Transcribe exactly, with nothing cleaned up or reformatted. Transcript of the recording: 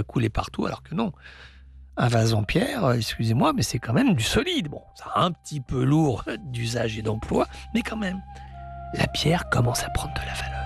couler partout, alors que non. Un vase en pierre, euh, excusez-moi, mais c'est quand même du solide. Bon, c'est un petit peu lourd d'usage et d'emploi, mais quand même. La pierre commence à prendre de la valeur.